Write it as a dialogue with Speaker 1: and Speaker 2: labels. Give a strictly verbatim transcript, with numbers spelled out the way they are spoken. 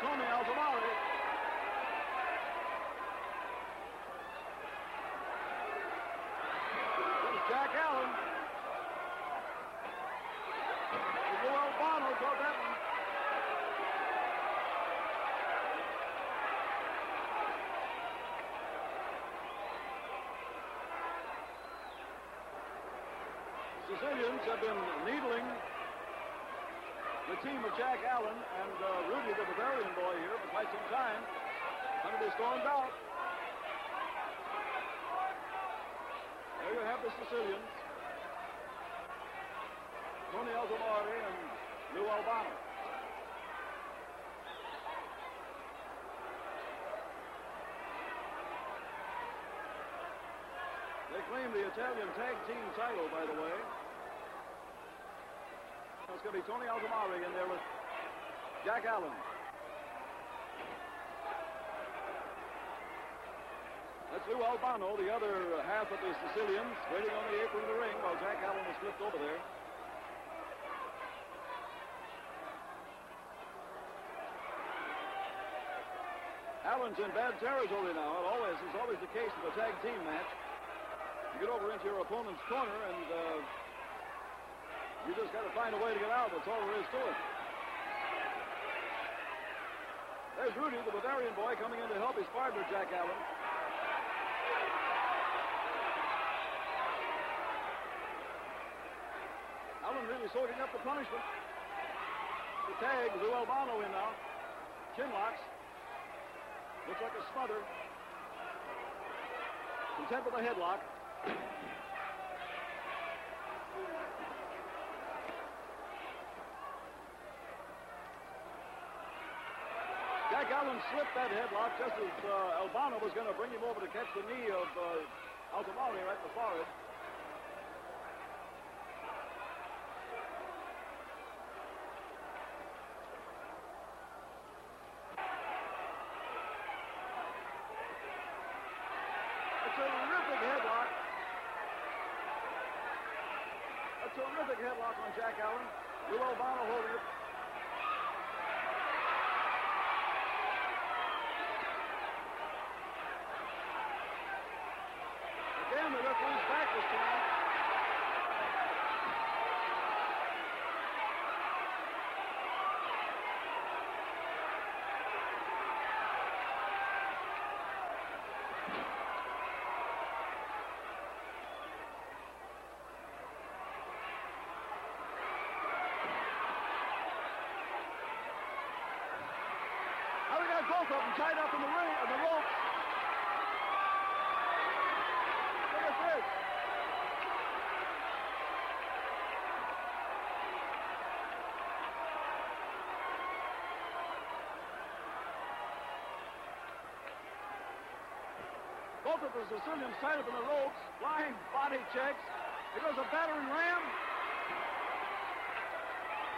Speaker 1: Tony Alzamari. Here's Jack Allen. Lou Albano got that one. The Sicilians have been needling the team of Jack Allen and uh, Rudy, the Bavarian boy here, for quite some time. Under the stormed out. There you have the Sicilians. Tony Alzamari and Lou Albano. They claim the Italian tag team title, by the way. It's going to be Tony Alzamari in there with Jack Allen. That's Lou Albano, the other half of the Sicilians, waiting on the apron of the ring while Jack Allen is flipped over there. Allen's in bad territory now. It always is always the case in a tag team match. You get over into your opponent's corner and uh, you just got to find a way to get out. That's all there is to it. There's Rudy, the Bavarian boy, coming in to help his partner, Jack Allen. Allen really soaking up the punishment. The tag, Lou Albano in now. Chin locks. Looks like a smother. Content with a headlock. Jack Allen slipped that headlock just as uh, Albano was going to bring him over to catch the knee of uh, Alzamari right in the forehead. A terrific headlock. A terrific headlock on Jack Allen. Lou Albano holding it. Again, the referee's back was turned. Now we got both of them tied up in the ring, in the rope. Look at this. Both of the Sicilians tied up in the ropes, flying body checks. Here goes a battering ram.